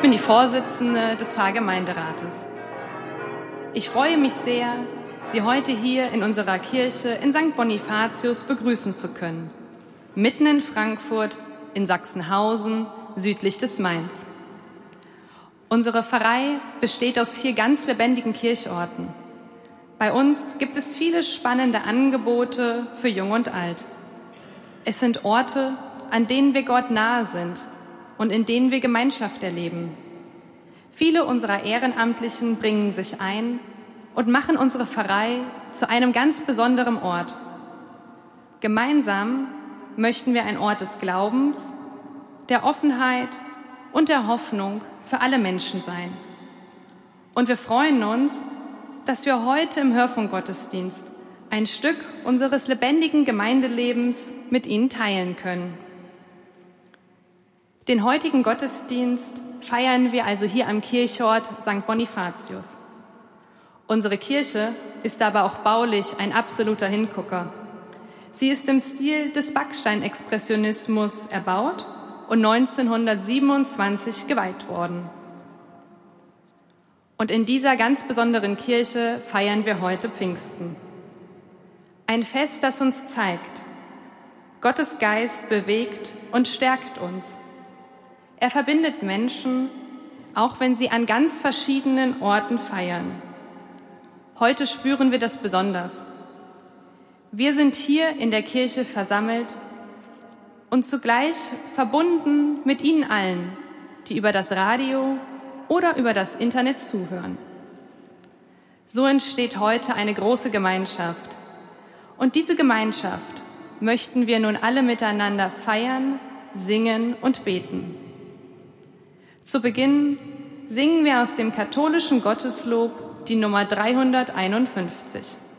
bin die Vorsitzende des Pfarrgemeinderates. Ich freue mich sehr, Sie heute hier in unserer Kirche in St. Bonifatius begrüßen zu können. Mitten in Frankfurt, in Sachsenhausen, südlich des Mains. Unsere Pfarrei besteht aus 4 ganz lebendigen Kirchorten. Bei uns gibt es viele spannende Angebote für Jung und Alt. Es sind Orte, an denen wir Gott nahe sind und in denen wir Gemeinschaft erleben. Viele unserer Ehrenamtlichen bringen sich ein und machen unsere Pfarrei zu einem ganz besonderen Ort. Gemeinsam möchten wir ein Ort des Glaubens, der Offenheit und der Hoffnung für alle Menschen sein. Und wir freuen uns, dass wir heute im Hörfunkgottesdienst ein Stück unseres lebendigen Gemeindelebens mit Ihnen teilen können. Den heutigen Gottesdienst feiern wir also hier am Kirchort St. Bonifatius. Unsere Kirche ist aber auch baulich ein absoluter Hingucker. Sie ist im Stil des Backsteinexpressionismus erbaut und 1927 geweiht worden. Und in dieser ganz besonderen Kirche feiern wir heute Pfingsten. Ein Fest, das uns zeigt, Gottes Geist bewegt und stärkt uns. Er verbindet Menschen, auch wenn sie an ganz verschiedenen Orten feiern. Heute spüren wir das besonders. Wir sind hier in der Kirche versammelt und zugleich verbunden mit Ihnen allen, die über das Radio oder über das Internet zuhören. So entsteht heute eine große Gemeinschaft. Und diese Gemeinschaft möchten wir nun alle miteinander feiern, singen und beten. Zu Beginn singen wir aus dem katholischen Gotteslob die Nummer 351.